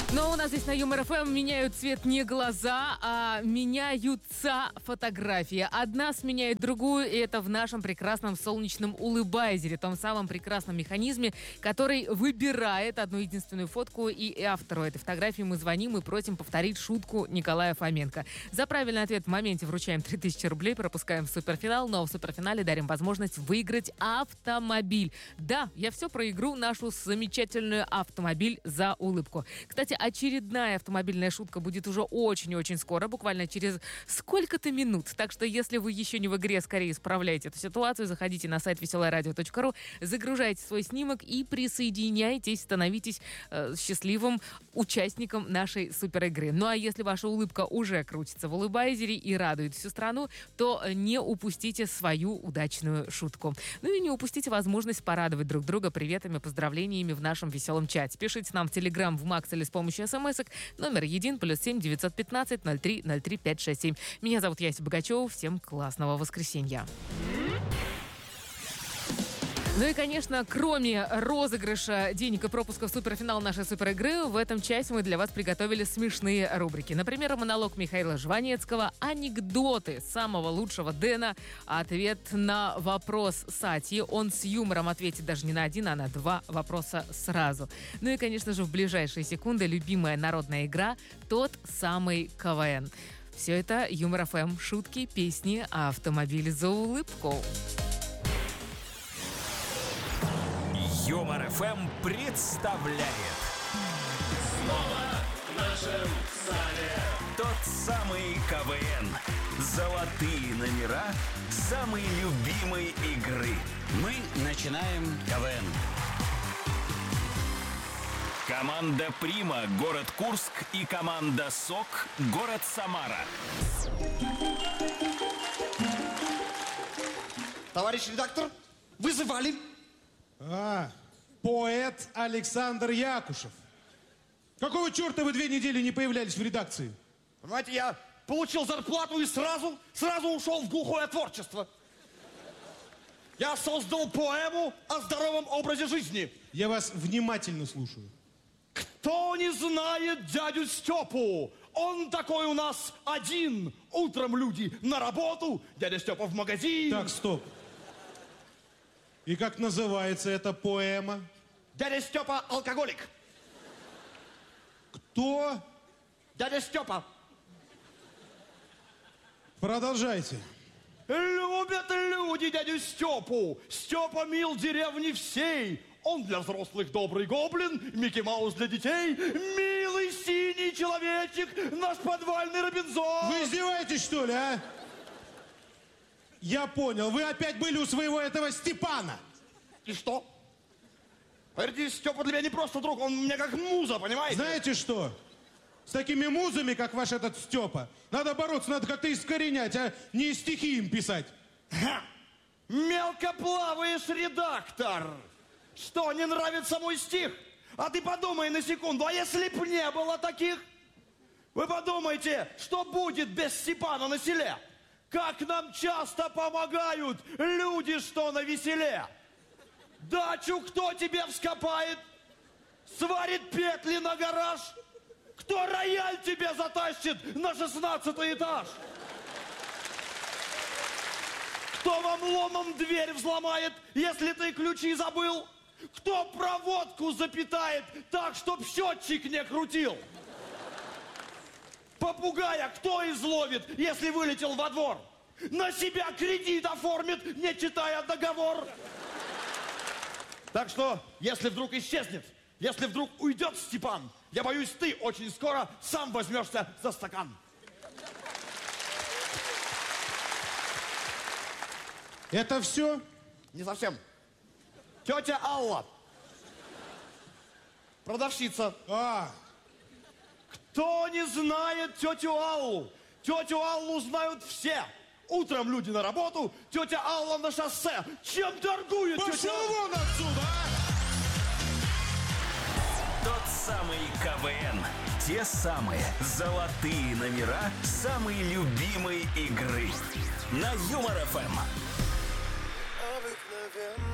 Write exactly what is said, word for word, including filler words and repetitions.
Но у нас здесь на Юмор ФМ меняют цвет не глаза, а меняются фотографии. Одна сменяет другую, и это в нашем прекрасном солнечном улыбайзере, том самом прекрасном механизме, который выбирает одну единственную фотку, и автору этой фотографии мы звоним и просим повторить шутку Николая Фоменко. За правильный ответ в моменте вручаем три тысячи рублей, пропускаем в суперфинал, но в суперфинале дарим возможность выиграть автомобиль. Да, я все про игру нашу замечательную «Автомобиль за улыбку». Кстати, очередная автомобильная шутка будет уже очень-очень скоро, буквально через сколько-то минут. Так что, если вы еще не в игре, скорее исправляйте эту ситуацию, заходите на сайт веселое радио точка ру, загружайте свой снимок и присоединяйтесь, становитесь э, счастливым участником нашей суперигры. Ну а если ваша улыбка уже крутится в улыбайзере и радует всю страну, то не упустите свою удачную шутку. Ну и не упустите возможность порадовать друг друга приветами, поздравлениями в нашем веселом чате. Пишите нам в Телеграм, в Макс или с помощью смс-ок номер один плюс семь девятьсот пятнадцать ноль три ноль три пять шесть семь. Меня зовут Яся Богачева. Всем классного воскресенья. Ну и, конечно, кроме розыгрыша денег и пропуска в суперфинал нашей суперигры, в этом часе мы для вас приготовили смешные рубрики. Например, монолог Михаила Жванецкого, анекдоты самого лучшего Дэна, ответ на вопрос Сати. Он с юмором ответит даже не на один, а на два вопроса сразу. Ну и, конечно же, в ближайшие секунды любимая народная игра «Тот самый КВН». Все это Юмор ФМ, шутки, песни, автомобиль за улыбку. Юмор ФМ представляет снова в нашем зале тот самый КВН. Золотые номера самой любимой игры. Мы начинаем КВН. Команда «Прима», город Курск, и команда «СОК», город Самара. Товарищ редактор, вызывали. А, поэт Александр Якушев. Какого черта вы две недели не появлялись в редакции? Понимаете, я получил зарплату и сразу, сразу ушел в глухое творчество. Я создал поэму о здоровом образе жизни. Я вас внимательно слушаю. Кто не знает дядю Степу? Он такой у нас один. Утром люди на работу, дядя Степа в магазин. Так, стоп. И как называется эта поэма? Дядя Степа алкоголик. Кто? Дядя Степа. Продолжайте. Любят люди дядю Степу. Степа мил деревни всей. Он для взрослых добрый гоблин, Микки Маус для детей. Милый синий человечек, наш подвальный Робинзон. Вы издеваетесь, что ли, а? Я понял, вы опять были у своего этого Степана. И что? Поверьте, Степа для меня не просто друг, он мне как муза, понимаете? Знаете что? С такими музами, как ваш этот Степа, надо бороться, надо как-то искоренять, а не стихи им писать. Ха! Мелко плаваешь, редактор. Что, не нравится мой стих? А ты подумай на секунду, а если б не было таких? Вы подумайте, что будет без Степана на селе? Как нам часто помогают люди, что на веселе. Дачу кто тебе вскопает? Сварит петли на гараж? Кто рояль тебе затащит на шестнадцатый этаж? Кто вам ломом дверь взломает, если ты ключи забыл? Кто проводку запитает так, чтоб счетчик не крутил? Попугая кто изловит, если вылетел во двор? На себя кредит оформит, не читая договор. Так что, если вдруг исчезнет, если вдруг уйдет Степан, я боюсь, ты очень скоро сам возьмешься за стакан. Это все? Не совсем. Тетя Алла. Продавщица. А, Кто не знает тетю Аллу? Тетю Аллу знают все. Утром люди на работу, тетя Алла на шоссе. Чем торгует тетя пошел Алла? вон отсюда, а! Тот самый КВН. Те самые золотые номера самой любимой игры. На Юмор ФМ. обыкновенно.